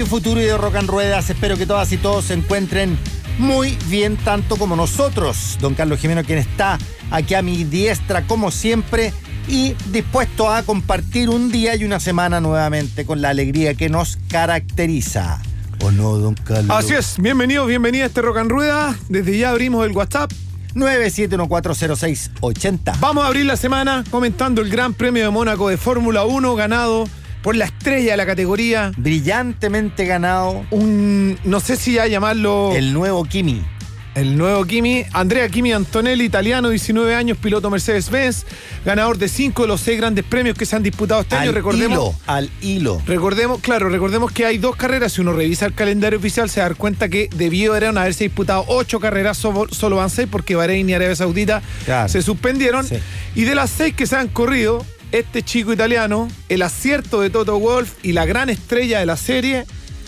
futuro y de Rock and Ruedas. Espero que todas y todos se encuentren muy bien, tanto como nosotros. Don Carlos Jimeno, quien está aquí a mi diestra, como siempre, y dispuesto a compartir un día y una semana nuevamente con la alegría que nos caracteriza. ¿O no, don Carlos? Así es, bienvenido, bienvenida a este Rock and Rueda. Desde ya abrimos el WhatsApp 971400680. Vamos a abrir la semana comentando el Gran Premio de Mónaco de Fórmula 1, ganado por la estrella de la categoría. Brillantemente ganado. No sé si ya llamarlo El nuevo Kimi. el nuevo Kimi. Andrea Kimi Antonelli, italiano, 19 años, piloto Mercedes-Benz, ganador de 5 de los 6 grandes premios que se han disputado este año. Al hilo. Recordemos que hay 2 carreras. Si uno revisa el calendario oficial, se da cuenta que debieron haberse disputado 8 carreras, solo van 6 porque Bahrein y Arabia Saudita se suspendieron. Sí. Y de las 6 que se han corrido, este chico italiano, el acierto de Toto Wolff y la gran estrella de la serie,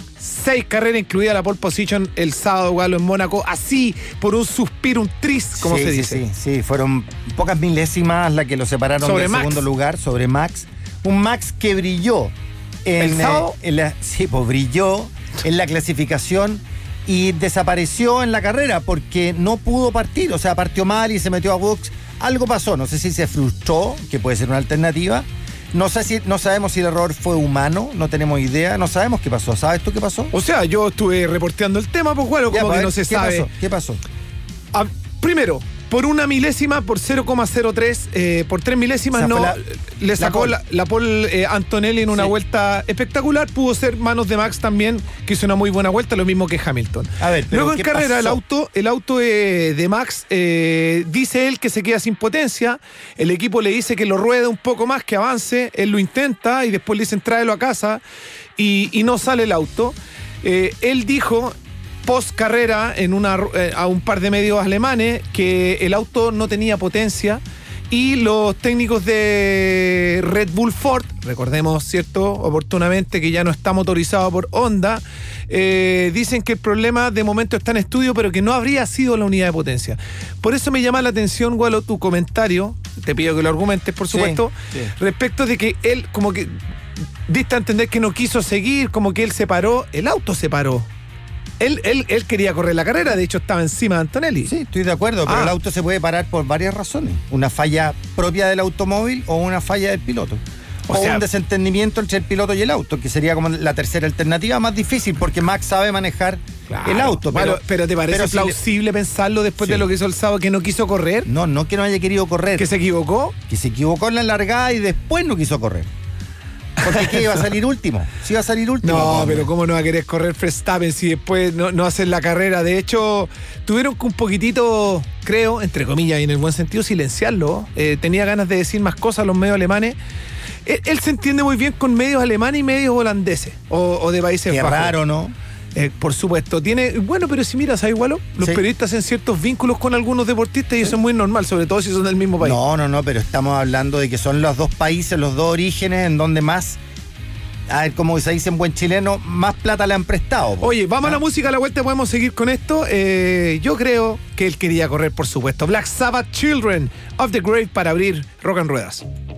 6 carreras, incluida la pole position el sábado galo en Mónaco, así por un suspiro, un tris, como se dice. Sí, fueron pocas milésimas las que lo separaron sobre del Max. Segundo lugar, sobre Max. Un Max que brilló ¿El sábado? Brilló en la clasificación y desapareció en la carrera porque no pudo partir. O sea, partió mal y se metió a box. Algo pasó, no sé si se frustró, que puede ser una alternativa. No sabemos si el error fue humano, no tenemos idea, no sabemos qué pasó. ¿Sabes tú qué pasó? O sea, yo estuve reporteando el tema, pues bueno, como que no se sabe. ¿Qué pasó? Primero, por una milésima, por 0,03, por 3 milésimas, o sea, le sacó la pole Antonelli en una vuelta espectacular. Pudo ser manos de Max también, que hizo una muy buena vuelta, lo mismo que Hamilton. A ver, pero luego en carrera, el auto de Max, dice él que se queda sin potencia. El equipo le dice que lo ruede un poco más, que avance. Él lo intenta y después le dicen tráelo a casa y no sale el auto. Él dijo post carrera a un par de medios alemanes que el auto no tenía potencia y los técnicos de Red Bull Ford, recordemos, cierto, oportunamente que ya no está motorizado por Honda, dicen que el problema de momento está en estudio, pero que no habría sido la unidad de potencia. Por eso me llama la atención, Gualo, tu comentario, te pido que lo argumentes, por supuesto, respecto de que él como que diste a entender que no quiso seguir, como que él se paró, el auto se paró. Él quería correr la carrera, de hecho estaba encima de Antonelli. Sí, estoy de acuerdo, pero el auto se puede parar por varias razones. Una falla propia del automóvil o una falla del piloto. O un desentendimiento entre el piloto y el auto, que sería como la tercera alternativa más difícil, porque Max sabe manejar el auto. Pero ¿te parece plausible pensarlo después de lo que hizo el sábado, que no quiso correr? No que no haya querido correr. ¿Que se equivocó? Que se equivocó en la largada y después no quiso correr. Porque ¿qué iba a salir último? Sí iba a salir último. No, pero ¿cómo no va a querer correr Verstappen si después no hacen la carrera? De hecho, tuvieron que un poquitito, creo, entre comillas y en el buen sentido, silenciarlo. Tenía ganas de decir más cosas a los medios alemanes. Él se entiende muy bien con medios alemanes y medios holandeses o de Países Bajos. Qué raro, ¿no? Por supuesto, pero si miras, ¿sabes, igual? Los periodistas hacen ciertos vínculos con algunos deportistas y eso es muy normal, sobre todo si son del mismo país. No, pero estamos hablando de que son los 2 países, los 2 orígenes en donde más, a ver, como se dice en buen chileno, más plata le han prestado. Oye, vamos a la música, a la vuelta podemos seguir con esto. Yo creo que él quería correr, por supuesto. Black Sabbath, Children of the Grave, para abrir Rock and Ruedas.